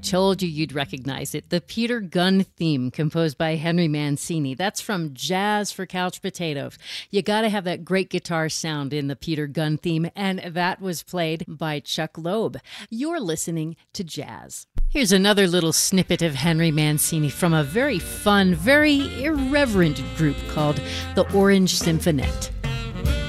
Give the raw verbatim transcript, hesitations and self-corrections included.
told you you'd recognize it. The Peter Gunn theme, composed by Henry Mancini. That's from Jazz for Couch Potatoes. You got to have that great guitar sound in the Peter Gunn theme, and that was played by Chuck Loeb. You're listening to Jazz. Here's another little snippet of Henry Mancini from a very fun, very irreverent group called the Orange Symphonette.